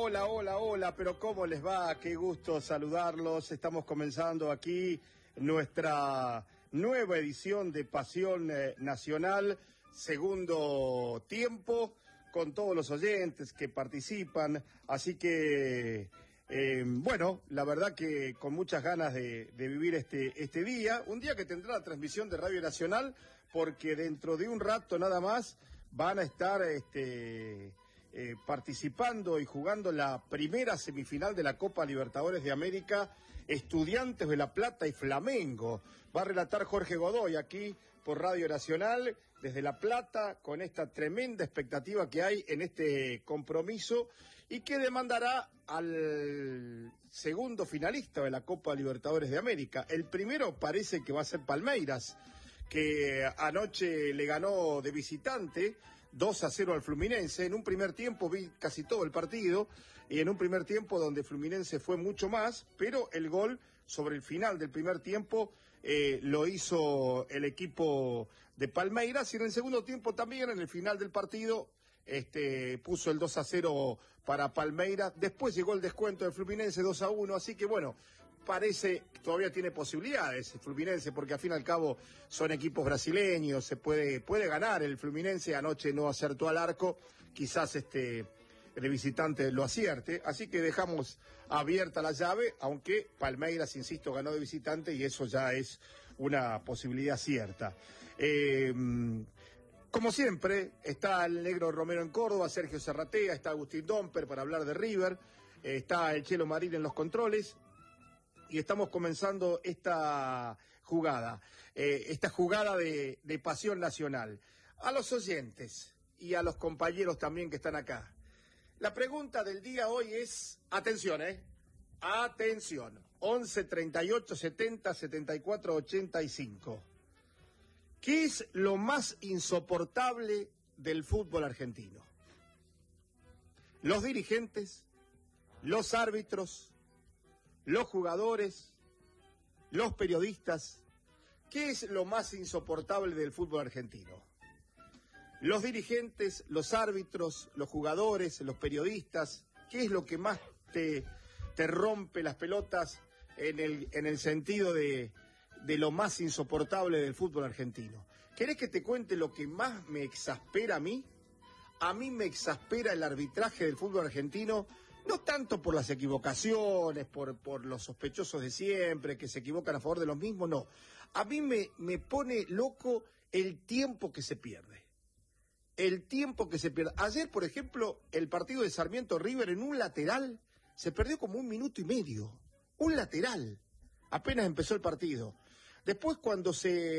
Hola, pero ¿cómo les va? Qué gusto saludarlos. Estamos comenzando aquí nuestra nueva edición de Pasión Nacional, segundo tiempo, con todos los oyentes que participan. Así que, bueno, la verdad que con muchas ganas de vivir este día, un día que tendrá la transmisión de Radio Nacional, porque dentro de un rato nada más van a estar participando y jugando la primera semifinal de la Copa Libertadores de América, Estudiantes de La Plata y Flamengo. Va a relatar Jorge Godoy aquí por Radio Nacional desde La Plata, con esta tremenda expectativa que hay en este compromiso y que demandará al segundo finalista de la Copa Libertadores de América. El primero parece que va a ser Palmeiras, que anoche le ganó de visitante 2-0 al Fluminense. En un primer tiempo vi casi todo el partido, y en un primer tiempo donde Fluminense fue mucho más, pero el gol sobre el final del primer tiempo lo hizo el equipo de Palmeiras, y en el segundo tiempo también, en el final del partido, puso el 2-0 para Palmeiras. Después llegó el descuento del Fluminense 2-1, así que bueno, parece que todavía tiene posibilidades el Fluminense, porque al fin y al cabo son equipos brasileños, se puede ganar el Fluminense. Anoche no acertó al arco, quizás el visitante lo acierte, así que dejamos abierta la llave, aunque Palmeiras, insisto, ganó de visitante y eso ya es una posibilidad cierta. Como siempre, está el Negro Romero en Córdoba, Sergio Serratea, está Agustín Domper para hablar de River, está el Chelo Marín en los controles. Y estamos comenzando esta jugada de Pasión Nacional. A los oyentes y a los compañeros también que están acá, la pregunta del día hoy es, atención, atención, 11 38 70 74 85. ¿Qué es lo más insoportable del fútbol argentino? ¿Los dirigentes, los árbitros, los jugadores, los periodistas? ¿Qué es lo más insoportable del fútbol argentino? Los dirigentes, los árbitros, los jugadores, los periodistas. ¿Qué es lo que más te rompe las pelotas en el sentido de lo más insoportable del fútbol argentino? ¿Querés que te cuente lo que más me exaspera a mí? A mí me exaspera el arbitraje del fútbol argentino. No tanto por las equivocaciones, por los sospechosos de siempre, que se equivocan a favor de los mismos, no. A mí me pone loco el tiempo que se pierde. El tiempo que se pierde. Ayer, por ejemplo, el partido de Sarmiento River en un lateral se perdió como 1 minuto y medio. Un lateral. Apenas empezó el partido. Después, cuando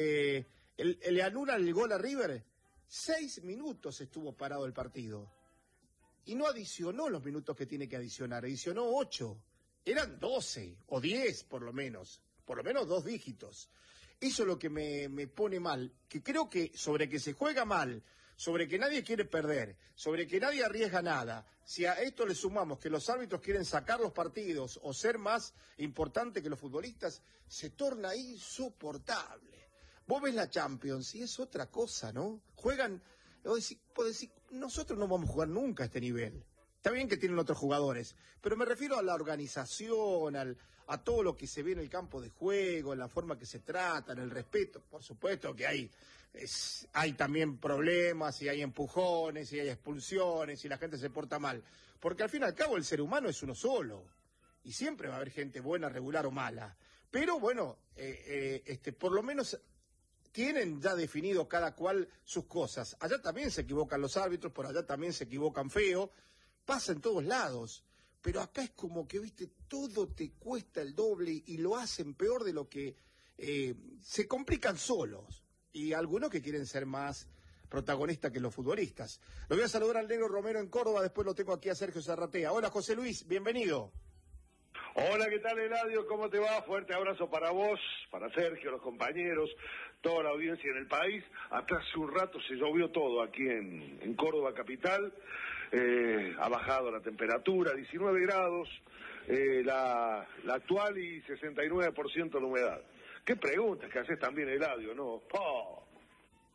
le anulan el gol a River, 6 minutos estuvo parado el partido. Y no adicionó los minutos que tiene que adicionar, adicionó 8. Eran 12 o 10 por lo menos 2 dígitos. Eso es lo que me pone mal, que creo que sobre que se juega mal, sobre que nadie quiere perder, sobre que nadie arriesga nada, si a esto le sumamos que los árbitros quieren sacar los partidos o ser más importante que los futbolistas, se torna insoportable. Vos ves la Champions y es otra cosa, ¿no? Juegan... Vos decís, nosotros no vamos a jugar nunca a este nivel. Está bien que tienen otros jugadores, pero me refiero a la organización, a todo lo que se ve en el campo de juego, en la forma que se tratan, el respeto. Por supuesto que hay también problemas, y hay empujones, y hay expulsiones, y la gente se porta mal. Porque al fin y al cabo el ser humano es uno solo. Y siempre va a haber gente buena, regular o mala. Pero bueno, por lo menos... tienen ya definido cada cual sus cosas. Allá también se equivocan los árbitros, por allá también se equivocan feo, pasa en todos lados. Pero acá es como que, viste, todo te cuesta el doble y lo hacen peor de lo que se complican solos. Y algunos que quieren ser más protagonistas que los futbolistas. Lo voy a saludar al Negro Romero en Córdoba, después lo tengo aquí a Sergio Serratea. Hola, José Luis, bienvenido. Hola, ¿qué tal, Eladio? ¿Cómo te va? Fuerte abrazo para vos, para Sergio, los compañeros, toda la audiencia en el país. Hasta hace un rato se llovió todo aquí en Córdoba capital. Ha bajado la temperatura, 19 grados, la actual, y 69% la humedad. ¿Qué preguntas que haces también, Eladio, no? ¡Oh!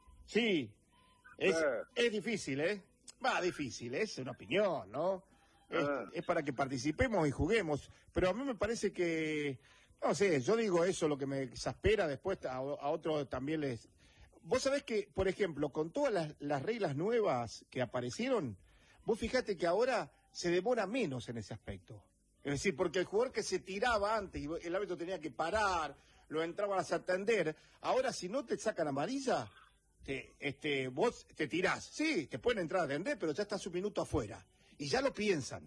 Sí, es difícil, difícil, es una opinión, ¿no? Es para que participemos y juguemos. Pero a mí me parece que, no sé, yo digo eso, lo que me exaspera después a otros también les... Vos sabés que, por ejemplo, con todas las reglas nuevas que aparecieron, vos fijate que ahora se demora menos en ese aspecto. Es decir, porque el jugador que se tiraba antes y el árbitro tenía que parar, lo entrabas a atender, ahora si no te sacan amarilla, vos te tirás. Sí, te pueden entrar a atender, pero ya estás un minuto afuera. Y ya lo piensan.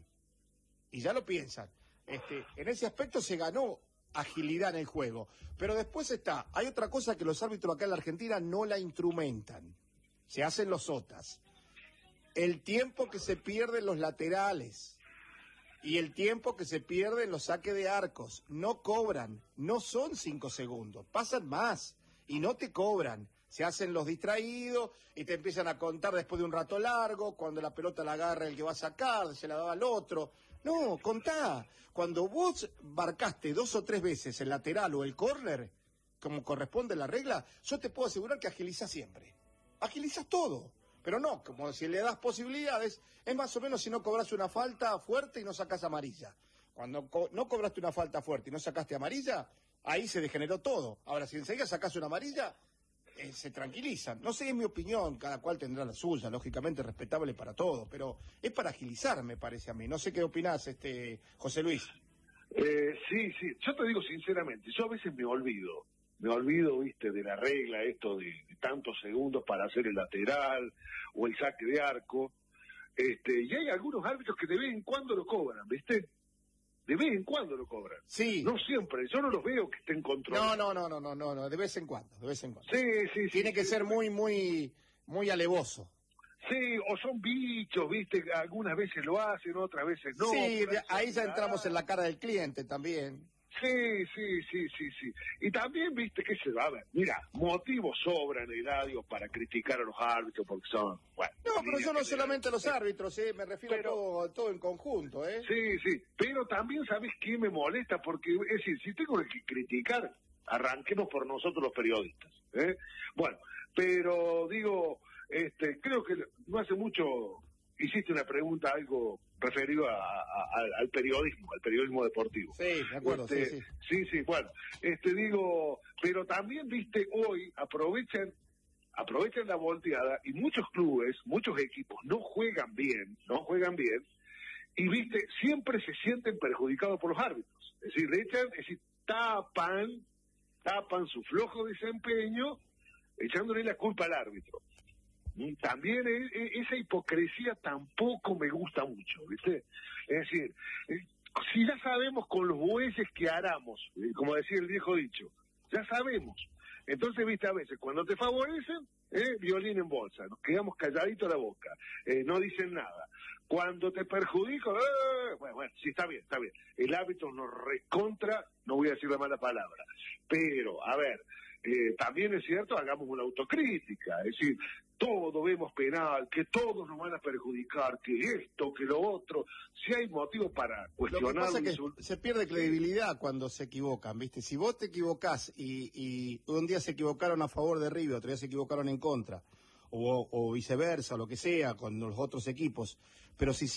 En ese aspecto se ganó agilidad en el juego. Pero después hay otra cosa que los árbitros acá en la Argentina no la instrumentan. Se hacen los sotas. El tiempo que se pierde en los laterales y el tiempo que se pierde en los saques de arcos. No cobran, no son 5 segundos, pasan más y no te cobran. Se hacen los distraídos y te empiezan a contar después de un rato largo, cuando la pelota la agarra el que va a sacar, se la daba al otro. No, contá. Cuando vos marcaste 2 o 3 veces el lateral o el córner, como corresponde la regla, yo te puedo asegurar que agilizás siempre. Agilizás todo. Pero no, como si le das posibilidades, es más o menos si no cobras una falta fuerte y no sacas amarilla. Cuando no cobraste una falta fuerte y no sacaste amarilla, ahí se degeneró todo. Ahora, si enseguida sacás una amarilla, se tranquilizan. No sé, es mi opinión, cada cual tendrá la suya, lógicamente respetable para todo, pero es para agilizar, me parece a mí. No sé qué opinás, José Luis. Sí, yo te digo sinceramente, yo a veces me olvido, viste, de la regla, esto de tantos segundos para hacer el lateral o el saque de arco, y hay algunos árbitros que de vez en cuando lo cobran, viste, de vez en cuando lo cobran. Sí. No siempre, yo no los veo que estén controlando. No, de vez en cuando. Sí. Tiene que ser muy alevoso. Sí, o son bichos, viste, algunas veces lo hacen, otras veces no. Sí, ahí ya entramos en la cara del cliente también. Sí. Y también, viste, que se va a ver. Mira, motivos sobran, Eladio, para criticar a los árbitros porque son... Bueno, no, pero yo no solamente a los árbitros, me refiero a todo en conjunto, Sí, pero también, ¿sabés qué me molesta? Porque, es decir, si tengo que criticar, arranquemos por nosotros los periodistas, Bueno, pero digo, creo que no hace mucho hiciste una pregunta algo referido al periodismo deportivo. Sí, de acuerdo, sí. Sí, bueno, digo, pero también, viste, hoy aprovechan la volteada y muchos clubes, muchos equipos no juegan bien, y viste, siempre se sienten perjudicados por los árbitros. Es decir, tapan su flojo desempeño echándole la culpa al árbitro. También esa hipocresía tampoco me gusta mucho, ¿viste? Es decir, si ya sabemos con los bueyes que aramos, como decía el viejo dicho, ya sabemos. Entonces, viste, a veces cuando te favorecen, violín en bolsa, nos quedamos calladitos la boca, no dicen nada. Cuando te perjudico, bueno, sí, está bien. El árbitro nos recontra, no voy a decir la mala palabra, pero, a ver, también es cierto, hagamos una autocrítica, es decir, todo vemos penal, que todos nos van a perjudicar, que esto, que lo otro, si hay motivos para cuestionar. Lo que pasa es que se pierde credibilidad cuando se equivocan, ¿viste? Si vos te equivocás y un día se equivocaron a favor de River, otro día se equivocaron en contra, o viceversa, o lo que sea, con los otros equipos, pero si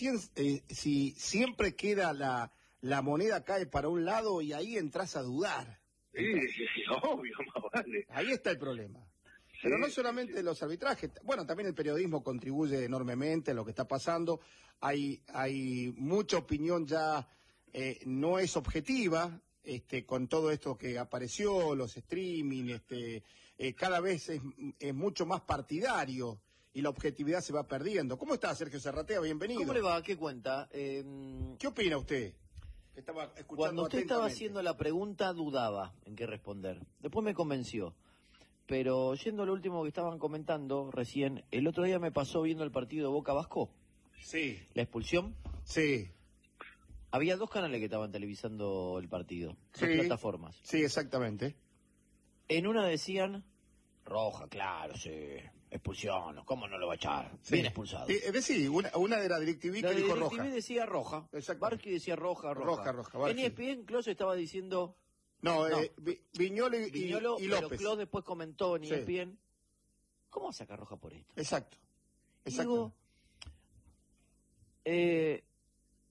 siempre queda la moneda cae para un lado y ahí entras a dudar. Sí, obvio, más vale. Ahí está el problema. Pero no solamente los arbitrajes, bueno, también el periodismo contribuye enormemente a lo que está pasando. Hay mucha opinión ya, no es objetiva, con todo esto que apareció, los streaming, cada vez es mucho más partidario y la objetividad se va perdiendo. ¿Cómo está, Sergio Serratea? Bienvenido. ¿Cómo le va? ¿Qué cuenta? ¿Qué opina usted? Estaba escuchando Cuando usted estaba atentamente. haciendo la pregunta, dudaba en qué responder. Después me convenció. Pero yendo a lo último que estaban comentando recién, el otro día me pasó viendo el partido Boca-Vasco. Sí. La expulsión. Sí. Había 2 canales que estaban televisando el partido. 2 Sí. plataformas. Sí, exactamente. En una decían, roja, claro, sí, expulsión, ¿cómo no lo va a echar? Sí. Bien expulsado. Sí, una de la DirecTV La que de dijo DirecTV roja. decía roja. Exacto. Barqui decía roja. Roja. En ESPN, Klose estaba diciendo... No, No. Viñolo y Viñolo, López. pero Klose después comentó en Sí. ESPN, ¿cómo saca roja por esto? Exacto. Digo,